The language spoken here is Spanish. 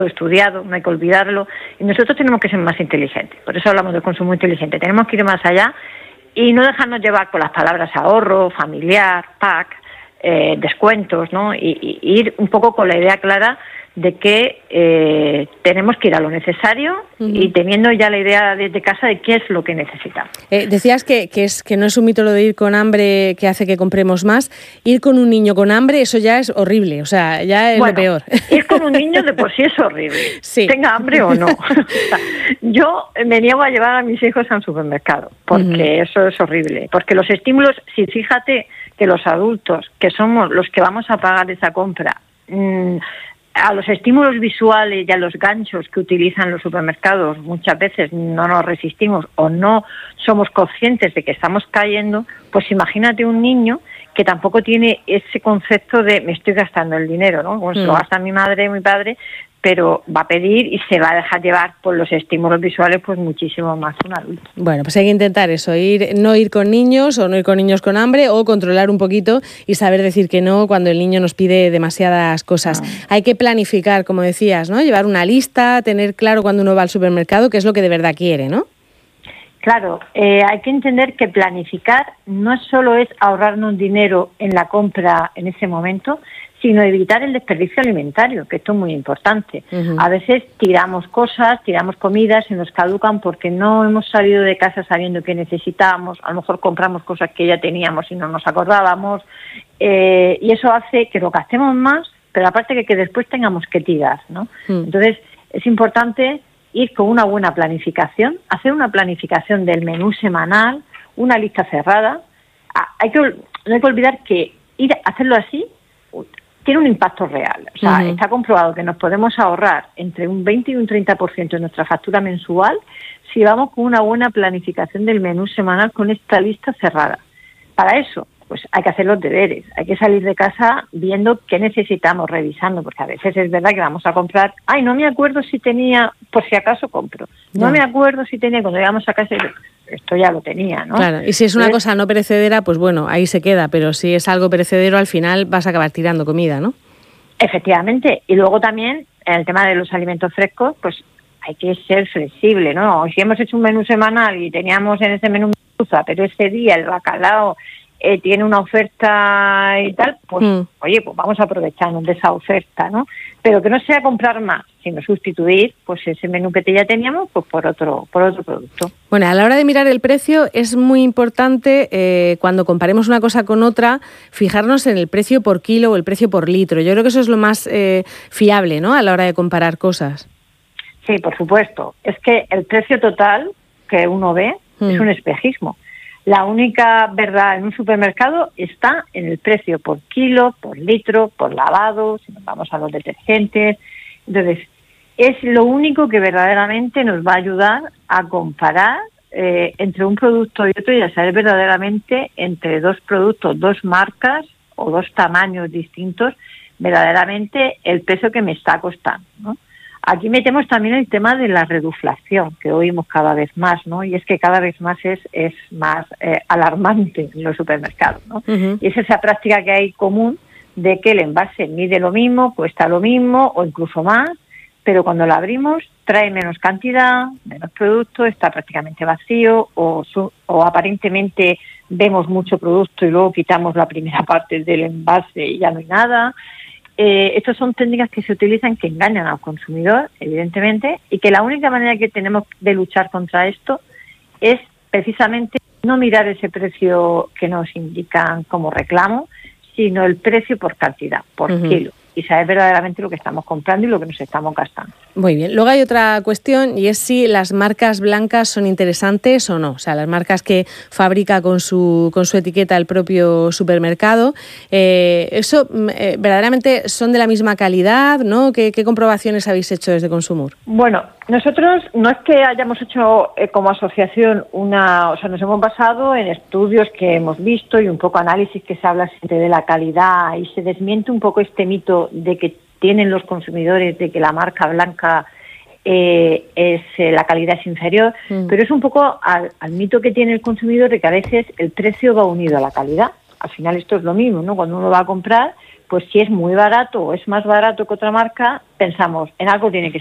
estudiado, no hay que olvidarlo, y nosotros tenemos que ser más inteligentes. Por eso hablamos del consumo inteligente. Tenemos que ir más allá y no dejarnos llevar por las palabras ahorro, familiar, pack, descuentos, ¿no? Y ir un poco con la idea clara de que tenemos que ir a lo necesario y teniendo ya la idea desde casa de qué es lo que necesitamos. Decías que no es un mito lo de ir con hambre que hace que compremos más. Ir con un niño con hambre, eso ya es horrible, o sea, ya es lo peor. Ir con un niño de por sí es horrible, sí. Tenga hambre o no. O sea, yo me niego a llevar a mis hijos al supermercado, porque eso es horrible. Porque los estímulos, si fíjate que los adultos, que somos los que vamos a pagar esa compra, a los estímulos visuales y a los ganchos que utilizan los supermercados muchas veces no nos resistimos o no somos conscientes de que estamos cayendo, pues imagínate un niño que tampoco tiene ese concepto de me estoy gastando el dinero, ¿no? Pues lo gasta mi madre, mi padre, pero va a pedir y se va a dejar llevar por los estímulos visuales pues muchísimo más que un adulto. Bueno, pues hay que intentar eso, no ir con niños o no ir con niños con hambre o controlar un poquito y saber decir que no cuando el niño nos pide demasiadas cosas. Hay que planificar, como decías, ¿no? Llevar una lista, tener claro cuando uno va al supermercado qué es lo que de verdad quiere, ¿no? Claro, hay que entender que planificar no solo es ahorrarnos dinero en la compra en ese momento, sino evitar el desperdicio alimentario, que esto es muy importante. A veces tiramos cosas, tiramos comidas, se nos caducan porque no hemos salido de casa sabiendo que necesitábamos, a lo mejor compramos cosas que ya teníamos y no nos acordábamos, y eso hace que lo gastemos más, pero aparte que después tengamos que tirar, ¿no? Entonces, es importante ir con una buena planificación, hacer una planificación del menú semanal, una lista cerrada. No hay que olvidar que hacerlo así tiene un impacto real. O sea, está comprobado que nos podemos ahorrar entre un 20 y un 30% de nuestra factura mensual si vamos con una buena planificación del menú semanal con esta lista cerrada. Para eso, pues hay que hacer los deberes, hay que salir de casa viendo qué necesitamos, revisando, porque a veces es verdad que vamos a comprar, no me acuerdo si tenía, por si acaso compro, no me acuerdo si tenía, cuando llegamos a casa, esto ya lo tenía, ¿no? Claro, y si es una cosa no perecedera, pues bueno, ahí se queda, pero si es algo perecedero, al final vas a acabar tirando comida, ¿no? Efectivamente, y luego también, en el tema de los alimentos frescos, pues hay que ser flexible, ¿no? Si hemos hecho un menú semanal y teníamos en ese menú merluza, pero ese día el bacalao tiene una oferta y tal, pues oye, pues vamos a aprovecharnos de esa oferta, ¿no? Pero que no sea comprar más, sino sustituir pues ese menú que ya teníamos pues por otro producto. Bueno, a la hora de mirar el precio es muy importante cuando comparemos una cosa con otra, fijarnos en el precio por kilo o el precio por litro. Yo creo que eso es lo más fiable, ¿no? A la hora de comparar cosas. Sí, por supuesto. Es que el precio total que uno ve es un espejismo. La única verdad en un supermercado está en el precio por kilo, por litro, por lavado, si nos vamos a los detergentes. Entonces, es lo único que verdaderamente nos va a ayudar a comparar entre un producto y otro y a saber verdaderamente entre dos productos, dos marcas o dos tamaños distintos, verdaderamente el precio que me está costando, ¿no? Aquí metemos también el tema de la reduflación, que oímos cada vez más, ¿no? Y es que cada vez más es más alarmante en los supermercados, ¿no? Y es esa práctica que hay común de que el envase mide lo mismo, cuesta lo mismo o incluso más, pero cuando lo abrimos trae menos cantidad, menos producto, está prácticamente vacío o aparentemente vemos mucho producto y luego quitamos la primera parte del envase y ya no hay nada. Estas son técnicas que se utilizan que engañan al consumidor, evidentemente, y que la única manera que tenemos de luchar contra esto es precisamente no mirar ese precio que nos indican como reclamo, sino el precio por cantidad, por kilo, y saber verdaderamente lo que estamos comprando y lo que nos estamos gastando. Muy bien. Luego hay otra cuestión y es si las marcas blancas son interesantes o no. O sea, las marcas que fabrica con su etiqueta el propio supermercado. ¿Eso verdaderamente son de la misma calidad, ¿no? ¿Qué comprobaciones habéis hecho desde Consumur? Bueno, nosotros no es que hayamos hecho como asociación nos hemos basado en estudios que hemos visto y un poco análisis que se habla siempre de la calidad y se desmiente un poco este mito de que tienen los consumidores de que la marca blanca la calidad es inferior, pero es un poco al mito que tiene el consumidor de que a veces el precio va unido a la calidad. Al final esto es lo mismo, ¿no? Cuando uno va a comprar, pues si es muy barato o es más barato que otra marca, pensamos, en algo tiene que